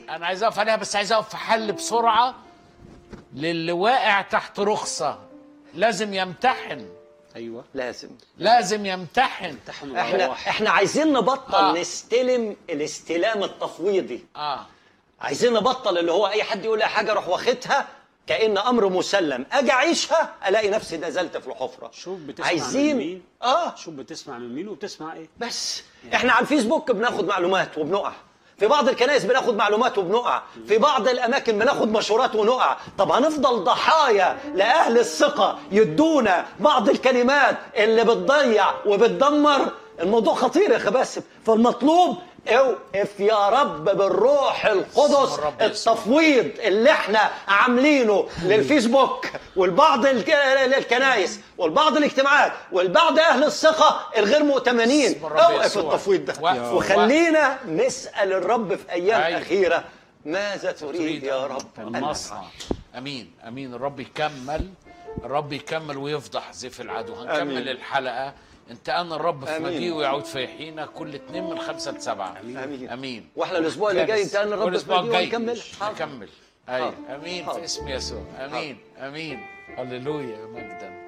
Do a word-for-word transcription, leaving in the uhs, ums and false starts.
انا عايز اقف عليها، بس عايز اقف في حل بسرعه للي واقع تحت رخصه. لازم يمتحن. ايوه لازم لازم يمتحن. احنا احنا عايزين نبطل آه. نستلم الاستلام التفويضي. اه عايزين نبطل اللي هو اي حد يقول لي حاجه اروح واخدها كأن امر مسلم، اجي اعيشها الاقي نفسي نزلت في الحفره. شوف بتسمع عايزين من مين؟ اه شوف بتسمع من مين وبتسمع ايه؟ بس احنا على الفيسبوك بناخد معلومات وبنقع، في بعض الكنائس بناخد معلومات وبنقع، في بعض الاماكن بناخد مشورات ونقع. طب هنفضل ضحايا لاهل الثقه يدونا بعض الكلمات اللي بتضيع وبتدمر؟ الموضوع خطير يا اخي باسم. فالمطلوب اوقف يا رب بالروح القدس التفويض اللي احنا عاملينه للفيسبوك والبعض الكنائس والبعض الاجتماعات والبعض اهل الثقه الغير مؤتمنين. اوقف التفويض ده وخلينا نسال الرب في ايام أيوة. اخيره ماذا تريد يا رب المصنع. امين امين. الرب يكمل، الرب يكمل ويفضح زيف العدو. هنكمل أمين. الحلقه انت انا الرب في مجيء ويعود فيحيينا كل اثنين من خمسة لسبعة. امين امين. واحنا الاسبوع اللي جاي انت انا الرب في مجيء ونكمل نكمل. ايوه امين في اسم يسوع. امين امين. هللويا مجدا.